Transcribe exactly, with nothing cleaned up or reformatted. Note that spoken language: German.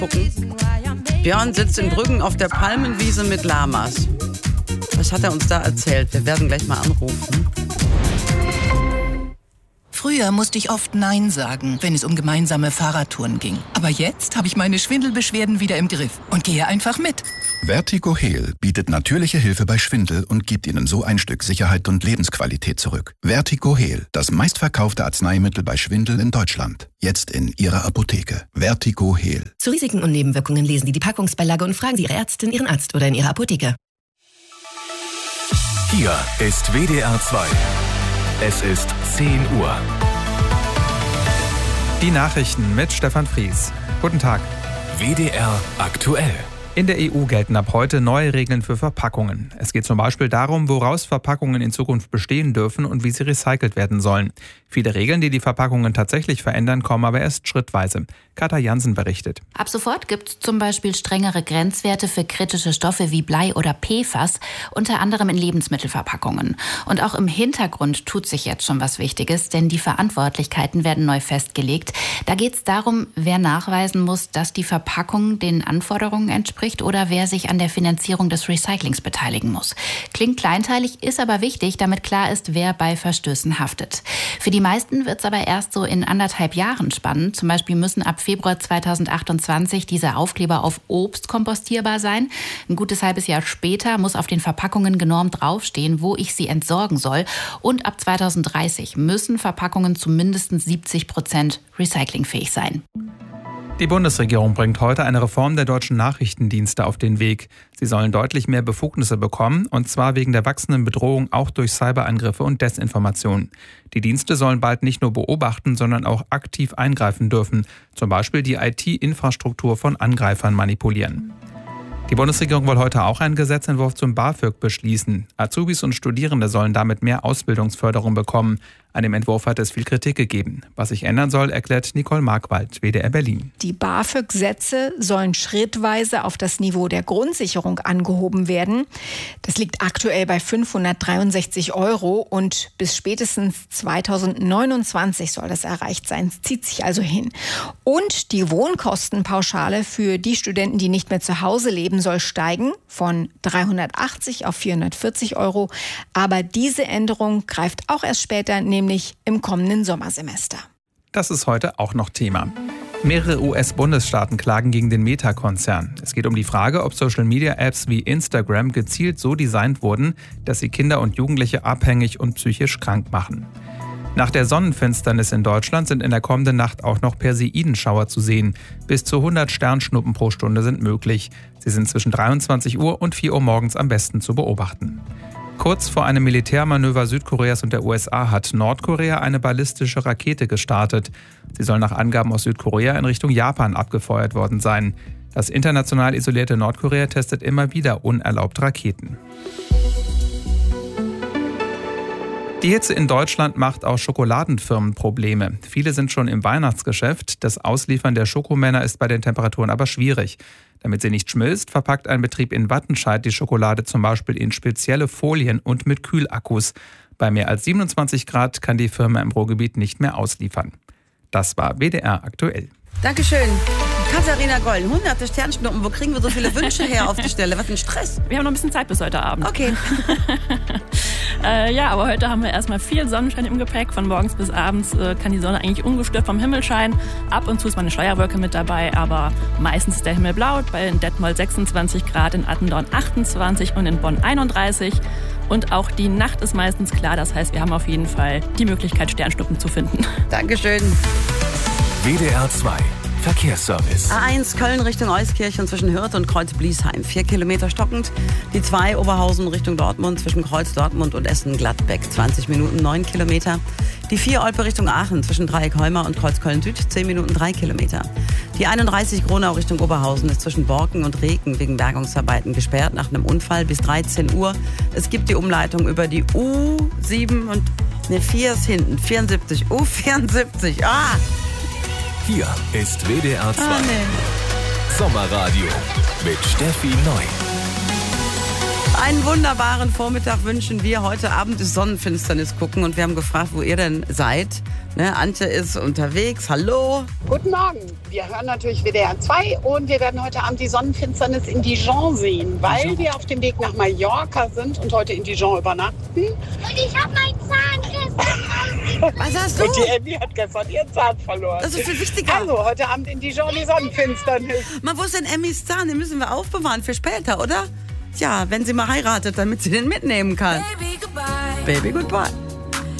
gucken. Björn sitzt in Brüggen auf der Palmenwiese mit Lamas. Was hat er uns da erzählt? Wir werden gleich mal anrufen. Früher musste ich oft Nein sagen, wenn es um gemeinsame Fahrradtouren ging. Aber jetzt habe ich meine Schwindelbeschwerden wieder im Griff und gehe einfach mit. Vertigo-Heal bietet natürliche Hilfe bei Schwindel und gibt Ihnen so ein Stück Sicherheit und Lebensqualität zurück. Vertigo-Heal, das meistverkaufte Arzneimittel bei Schwindel in Deutschland. Jetzt in Ihrer Apotheke. Vertigo-Heal. Zu Risiken und Nebenwirkungen lesen Sie die Packungsbeilage und fragen Sie Ihre Ärztin, Ihren Arzt oder in Ihrer Apotheke. Hier ist W D R zwei. Es ist zehn Uhr. Die Nachrichten mit Stefan Fries. Guten Tag. W D R aktuell. In der E U gelten ab heute neue Regeln für Verpackungen. Es geht zum Beispiel darum, woraus Verpackungen in Zukunft bestehen dürfen und wie sie recycelt werden sollen. Viele Regeln, die die Verpackungen tatsächlich verändern, kommen aber erst schrittweise. Katja Jansen berichtet. Ab sofort gibt es zum Beispiel strengere Grenzwerte für kritische Stoffe wie Blei oder P F A S, unter anderem in Lebensmittelverpackungen. Und auch im Hintergrund tut sich jetzt schon was Wichtiges, denn die Verantwortlichkeiten werden neu festgelegt. Da geht es darum, wer nachweisen muss, dass die Verpackung den Anforderungen entspricht oder wer sich an der Finanzierung des Recyclings beteiligen muss. Klingt kleinteilig, ist aber wichtig, damit klar ist, wer bei Verstößen haftet. Für die meisten wird es aber erst so in anderthalb Jahren spannend. Zum Beispiel müssen ab Februar zweitausendachtundzwanzig diese Aufkleber auf Obst kompostierbar sein. Ein gutes halbes Jahr später muss auf den Verpackungen genormt draufstehen, wo ich sie entsorgen soll. Und ab zweitausenddreißig müssen Verpackungen zu mindestens siebzig Prozent recyclingfähig sein. Die Bundesregierung bringt heute eine Reform der deutschen Nachrichtendienste auf den Weg. Sie sollen deutlich mehr Befugnisse bekommen, und zwar wegen der wachsenden Bedrohung auch durch Cyberangriffe und Desinformation. Die Dienste sollen bald nicht nur beobachten, sondern auch aktiv eingreifen dürfen, zum Beispiel die I T-Infrastruktur von Angreifern manipulieren. Die Bundesregierung will heute auch einen Gesetzentwurf zum BAföG beschließen. Azubis und Studierende sollen damit mehr Ausbildungsförderung bekommen. An dem Entwurf hat es viel Kritik gegeben. Was sich ändern soll, erklärt Nicole Markwald, W D R Berlin. Die BAföG-Sätze sollen schrittweise auf das Niveau der Grundsicherung angehoben werden. Das liegt aktuell bei fünfhundertdreiundsechzig Euro und bis spätestens zweitausendneunundzwanzig soll das erreicht sein. Es zieht sich also hin. Und die Wohnkostenpauschale für die Studenten, die nicht mehr zu Hause leben, soll steigen von dreihundertachtzig auf vierhundertvierzig Euro. Aber diese Änderung greift auch erst später, nämlich im kommenden Sommersemester. Das ist heute auch noch Thema. Mehrere U S-Bundesstaaten klagen gegen den Meta-Konzern. Es geht um die Frage, ob Social-Media-Apps wie Instagram gezielt so designt wurden, dass sie Kinder und Jugendliche abhängig und psychisch krank machen. Nach der Sonnenfinsternis in Deutschland sind in der kommenden Nacht auch noch Perseidenschauer zu sehen. Bis zu hundert Sternschnuppen pro Stunde sind möglich. Sie sind zwischen dreiundzwanzig Uhr und vier Uhr morgens am besten zu beobachten. Kurz vor einem Militärmanöver Südkoreas und der U S A hat Nordkorea eine ballistische Rakete gestartet. Sie soll nach Angaben aus Südkorea in Richtung Japan abgefeuert worden sein. Das international isolierte Nordkorea testet immer wieder unerlaubt Raketen. Die Hitze in Deutschland macht auch Schokoladenfirmen Probleme. Viele sind schon im Weihnachtsgeschäft. Das Ausliefern der Schokomänner ist bei den Temperaturen aber schwierig. Damit sie nicht schmilzt, verpackt ein Betrieb in Wattenscheid die Schokolade zum Beispiel in spezielle Folien und mit Kühlakkus. Bei mehr als siebenundzwanzig Grad kann die Firma im Ruhrgebiet nicht mehr ausliefern. Das war W D R aktuell. Dankeschön. Katharina Gollen, hunderte Sternschnuppen. Wo kriegen wir so viele Wünsche her auf die Stelle? Was für ein Stress. Wir haben noch ein bisschen Zeit bis heute Abend. Okay. äh, ja, aber heute haben wir erstmal viel Sonnenschein im Gepäck. Von morgens bis abends äh, kann die Sonne eigentlich ungestört vom Himmel scheinen. Ab und zu ist mal eine Schleierwolke mit dabei, aber meistens ist der Himmel blau. Bei Detmold sechsundzwanzig Grad, in Attendorn achtundzwanzig und in Bonn einunddreißig. Und auch die Nacht ist meistens klar. Das heißt, wir haben auf jeden Fall die Möglichkeit, Sternschnuppen zu finden. Dankeschön. W D R zwei Verkehrsservice. A eins Köln Richtung Euskirchen zwischen Hürth und Kreuz-Bliesheim. Vier Kilometer stockend. Die zwei Oberhausen Richtung Dortmund zwischen Kreuz Dortmund und Essen-Gladbeck. zwanzig Minuten, neun Kilometer. Die vier Olpe Richtung Aachen zwischen Dreieck-Heuma und Kreuz-Köln-Süd. zehn Minuten, drei Kilometer. Die einunddreißig Gronau Richtung Oberhausen ist zwischen Borken und Reken wegen Bergungsarbeiten gesperrt nach einem Unfall bis dreizehn Uhr. Es gibt die Umleitung über die U sieben und ne, vier ist hinten. vierundsiebzig. U vierundsiebzig. Ah! Hier ist W D R zwei. Ah, nee. Sommerradio mit Steffi Neu. Einen wunderbaren Vormittag wünschen wir. Heute Abend ist Sonnenfinsternis gucken und wir haben gefragt, wo ihr denn seid. Ne, Antje ist unterwegs. Hallo. Guten Morgen. Wir hören natürlich W D R zwei und wir werden heute Abend die Sonnenfinsternis in Dijon sehen, weil wir auf dem Weg nach Mallorca sind und heute in Dijon übernachten. Und ich habe meinen Zahn gestern. Was hast du? Und die Emmy hat gestern ihren Zahn verloren. Das ist viel wichtiger. Also, heute Abend in Dijon die Sonnenfinsternis. Man, wo ist denn Emmys Zahn? Den müssen wir aufbewahren für später, oder? Tja, wenn sie mal heiratet, damit sie den mitnehmen kann. Baby, goodbye. Baby, goodbye.